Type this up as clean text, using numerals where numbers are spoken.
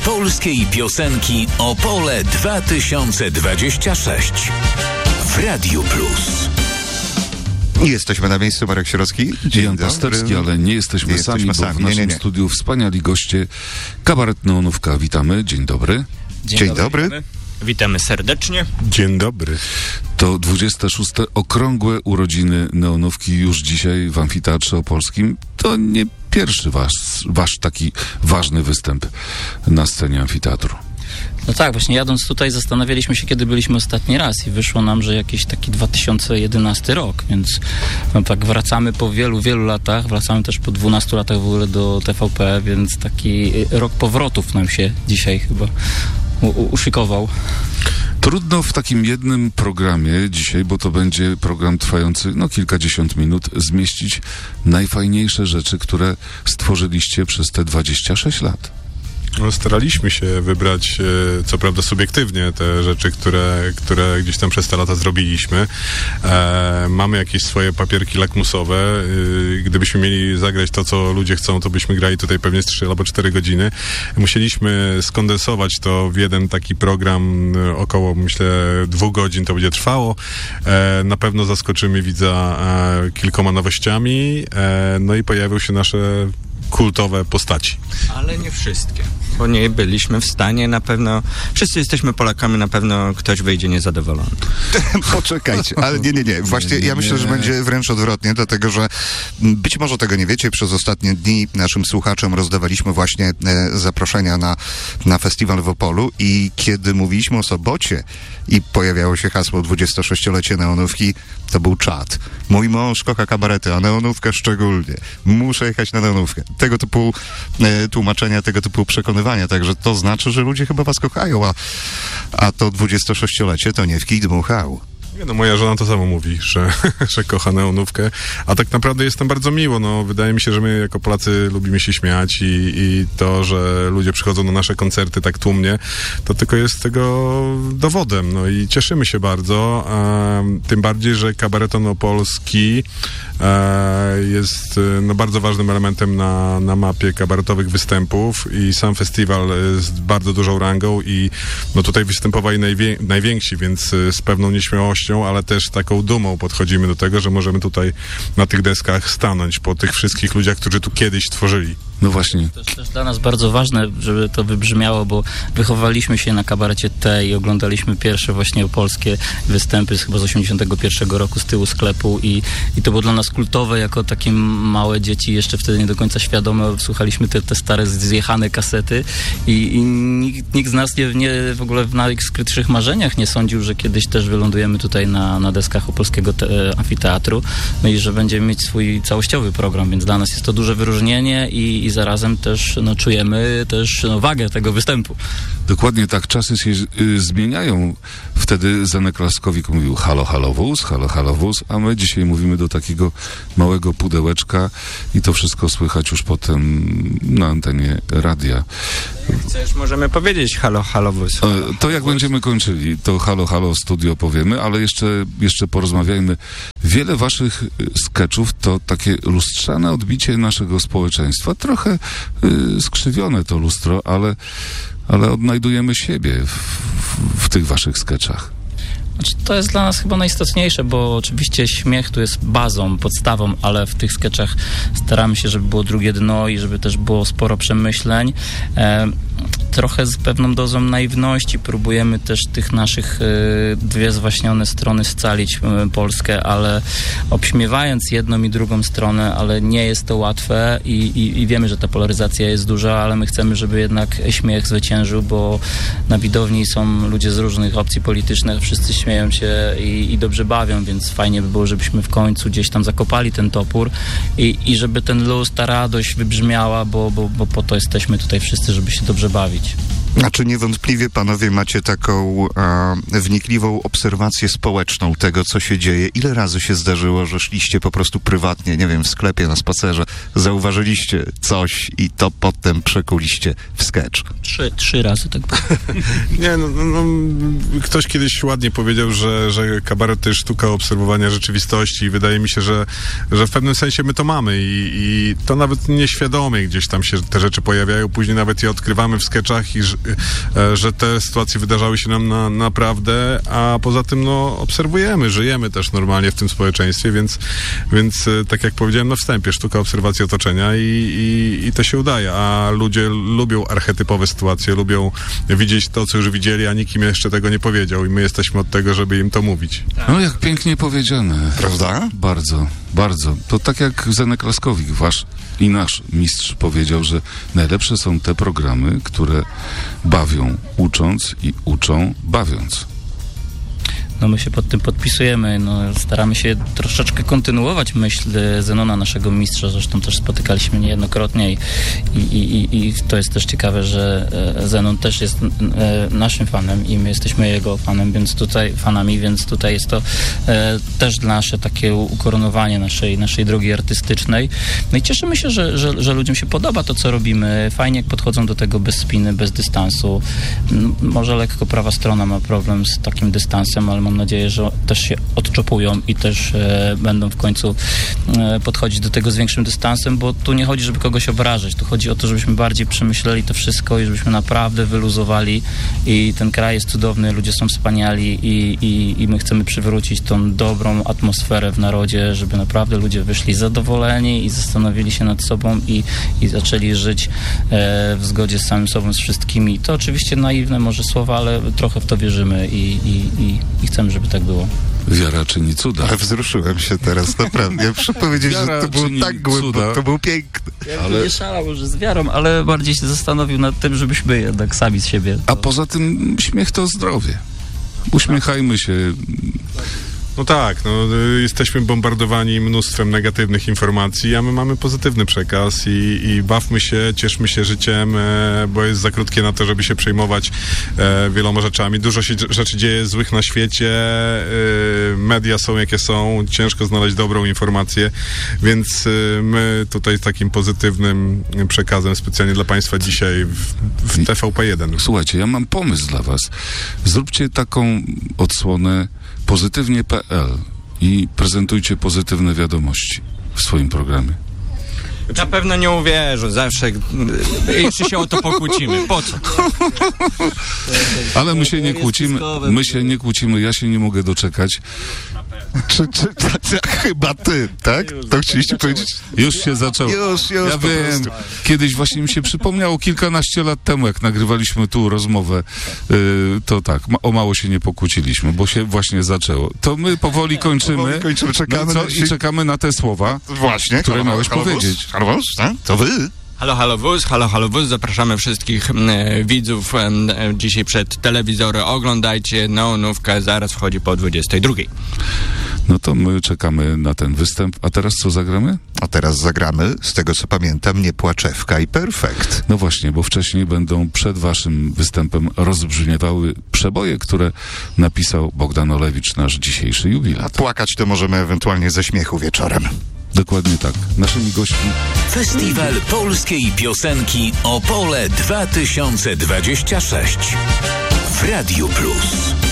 polskiej piosenki Opole 2026 w Radiu Plus. Jesteśmy na miejscu, Marek Sierocki. Jan Pasterski, ale nie jesteśmy sami, bo w naszym studiu wspaniali goście. Kabaret Neonówka, witamy. Dzień dobry. Dzień dobry. Witamy serdecznie. Dzień dobry. To 26. okrągłe urodziny Neonówki już dzisiaj w Amfiteatrze Opolskim. To nie pierwszy wasz taki ważny występ na scenie amfiteatru. No tak, właśnie jadąc tutaj zastanawialiśmy się, kiedy byliśmy ostatni raz i wyszło nam, że jakiś taki 2011 rok, więc no tak wracamy po wielu, wielu latach, wracamy też po 12 latach w ogóle do TVP, więc taki rok powrotów nam się dzisiaj chyba uszykował. Trudno w takim jednym programie dzisiaj, bo to będzie program trwający kilkadziesiąt minut, zmieścić najfajniejsze rzeczy, które stworzyliście przez te 26 lat. No, staraliśmy się wybrać, co prawda subiektywnie, te rzeczy, które gdzieś tam przez te lata zrobiliśmy. Mamy jakieś swoje papierki lakmusowe. Gdybyśmy mieli zagrać to, co ludzie chcą, to byśmy grali tutaj pewnie z 3 albo 4 godziny. Musieliśmy skondensować to w jeden taki program, około, myślę, 2 godzin to będzie trwało. Na pewno zaskoczymy widza kilkoma nowościami. No i pojawią się nasze kultowe postaci. Ale nie wszystkie, bo nie byliśmy w stanie, na pewno, wszyscy jesteśmy Polakami, na pewno ktoś wyjdzie niezadowolony. Poczekajcie, ale nie. Właśnie ja myślę, że będzie wręcz odwrotnie, dlatego że być może tego nie wiecie, przez ostatnie dni naszym słuchaczom rozdawaliśmy właśnie zaproszenia na festiwal w Opolu i kiedy mówiliśmy o sobocie i pojawiało się hasło 26-lecie Neonówki, to był czad. Mój mąż kocha kabarety, a Neonówkę szczególnie. Muszę jechać na Neonówkę. Tego typu tłumaczenia, tego typu przekonywania, także to znaczy, że ludzie chyba was kochają, a to 26-lecie to nie w kij dmuchał. No, moja żona to samo mówi, że kocha Neonówkę, a tak naprawdę jest tam bardzo miło. No, wydaje mi się, że my jako Polacy lubimy się śmiać i to, że ludzie przychodzą na nasze koncerty tak tłumnie, to tylko jest tego dowodem. No i cieszymy się bardzo, tym bardziej, że kabareton opolski jest bardzo ważnym elementem na mapie kabaretowych występów i sam festiwal z bardzo dużą rangą i tutaj występowali najwięksi, więc z pewną nieśmiałością, ale też taką dumą podchodzimy do tego, że możemy tutaj na tych deskach stanąć po tych wszystkich ludziach, którzy tu kiedyś tworzyli. No właśnie. To jest też dla nas bardzo ważne, żeby to wybrzmiało, bo wychowaliśmy się na kabarecie T i oglądaliśmy pierwsze właśnie opolskie występy chyba z 81 roku z tyłu sklepu i to było dla nas kultowe, jako takie małe dzieci, jeszcze wtedy nie do końca świadome, słuchaliśmy te stare zjechane kasety i nikt z nas w ogóle w najskrytszych marzeniach nie sądził, że kiedyś też wylądujemy tutaj na deskach opolskiego amfiteatru, no i że będziemy mieć swój całościowy program, więc dla nas jest to duże wyróżnienie i zarazem też czujemy też wagę tego występu. Dokładnie tak, czasy się zmieniają. Wtedy Zenek Laskowik mówił halo, halo wóz, a my dzisiaj mówimy do takiego małego pudełeczka i to wszystko słychać już potem na antenie radia. Jak chcesz, możemy powiedzieć halo, halo wóz. To jak będziemy kończyli, to halo studio powiemy, ale jeszcze porozmawiajmy. Wiele waszych skeczów to takie lustrzane odbicie naszego społeczeństwa. Trochę skrzywione to lustro, ale odnajdujemy siebie w tych waszych skeczach. Znaczy, to jest dla nas chyba najistotniejsze, bo oczywiście śmiech tu jest bazą, podstawą, ale w tych skeczach staramy się, żeby było drugie dno i żeby też było sporo przemyśleń. Trochę z pewną dozą naiwności próbujemy też tych naszych dwie zwaśnione strony scalić Polskę, ale obśmiewając jedną i drugą stronę, ale nie jest to łatwe i wiemy, że ta polaryzacja jest duża, ale my chcemy, żeby jednak śmiech zwyciężył, bo na widowni są ludzie z różnych opcji politycznych, wszyscy śmieją się i dobrze bawią, więc fajnie by było, żebyśmy w końcu gdzieś tam zakopali ten topór i żeby ten luz, ta radość wybrzmiała, bo po to jesteśmy tutaj wszyscy, żeby się dobrze bawić. Znaczy niewątpliwie panowie macie taką wnikliwą obserwację społeczną tego, co się dzieje. Ile razy się zdarzyło, że szliście po prostu prywatnie, nie wiem, w sklepie, na spacerze, zauważyliście coś i to potem przekuliście w sketch? Trzy razy tak było. Nie, ktoś kiedyś ładnie powiedział, że kabaret to jest sztuka obserwowania rzeczywistości i wydaje mi się, że w pewnym sensie my to mamy i to nawet nieświadomie gdzieś tam się te rzeczy pojawiają, później nawet je odkrywamy w sketchach że te sytuacje wydarzały się nam naprawdę, a poza tym, no, obserwujemy, żyjemy też normalnie w tym społeczeństwie, więc tak jak powiedziałem na wstępie, sztuka obserwacji otoczenia i to się udaje, a ludzie lubią archetypowe sytuacje, lubią widzieć to, co już widzieli, a nikt im jeszcze tego nie powiedział i my jesteśmy od tego, żeby im to mówić. No jak pięknie powiedziane. Prawda? Bardzo, bardzo. To tak jak Zenek Laskowik, wasz i nasz mistrz powiedział, że najlepsze są te programy, które bawią ucząc i uczą bawiąc. No my się pod tym podpisujemy, no, staramy się troszeczkę kontynuować myśl Zenona, naszego mistrza, zresztą też spotykaliśmy niejednokrotnie i to jest też ciekawe, że Zenon też jest naszym fanem i my jesteśmy jego fanami, więc tutaj jest to też nasze takie ukoronowanie naszej drogi artystycznej. No i cieszymy się, że ludziom się podoba to, co robimy. Fajnie, jak podchodzą do tego bez spiny, bez dystansu. Może lekko prawa strona ma problem z takim dystansem, ale mam nadzieję, że też się odczopują i też będą w końcu podchodzić do tego z większym dystansem, bo tu nie chodzi, żeby kogoś obrażać. Tu chodzi o to, żebyśmy bardziej przemyśleli to wszystko i żebyśmy naprawdę wyluzowali i ten kraj jest cudowny, ludzie są wspaniali i my chcemy przywrócić tą dobrą atmosferę w narodzie, żeby naprawdę ludzie wyszli zadowoleni i zastanowili się nad sobą i zaczęli żyć w zgodzie z samym sobą, z wszystkimi. To oczywiście naiwne może słowa, ale trochę w to wierzymy i chcemy, żeby tak było. Wiara czyni cuda. Ale wzruszyłem się teraz, naprawdę. Ja muszę powiedzieć, że to było tak głęboko, to było piękne. Ja nie szalał może z wiarą, ale bardziej się zastanowił nad tym, żebyśmy jednak sami z siebie... A poza tym śmiech to zdrowie. Uśmiechajmy się. No tak, no, jesteśmy bombardowani mnóstwem negatywnych informacji, a my mamy pozytywny przekaz i bawmy się, cieszmy się życiem, bo jest za krótkie na to, żeby się przejmować wieloma rzeczami. Dużo się rzeczy dzieje złych na świecie, media są jakie są, ciężko znaleźć dobrą informację, więc my tutaj takim pozytywnym przekazem specjalnie dla Państwa dzisiaj w TVP1. Słuchajcie, ja mam pomysł dla was. Zróbcie taką odsłonę pozytywnie.pl i prezentujcie pozytywne wiadomości w swoim programie. Na pewno nie uwierzę, zawsze jeszcze się o to pokłócimy. Po co? Ale my się nie kłócimy, ja się nie mogę doczekać. Chyba ty, tak? To chcieliście powiedzieć? Już się zaczęło. Już, ja wiem. Kiedyś właśnie mi się przypomniało, kilkanaście lat temu, jak nagrywaliśmy tu rozmowę, to tak, o mało się nie pokłóciliśmy, bo się właśnie zaczęło. To my powoli kończymy. Czekamy i czekamy na te słowa, właśnie, które miałeś powiedzieć. Halo, tak? To wy? Halo wóz, zapraszamy wszystkich widzów dzisiaj przed telewizory. Oglądajcie Neonówkę, zaraz wchodzi po 22. No to my czekamy na ten występ. A teraz co zagramy? A teraz zagramy, z tego co pamiętam, Nie płaczewka i Perfekt. No właśnie, bo wcześniej będą przed waszym występem rozbrzmiewały przeboje, które napisał Bogdan Olewicz, nasz dzisiejszy jubilat. A płakać to możemy ewentualnie ze śmiechu wieczorem. Dokładnie tak. Naszymi gośćmi... Festiwal Polskiej Piosenki Opole 2026 w Radiu Plus.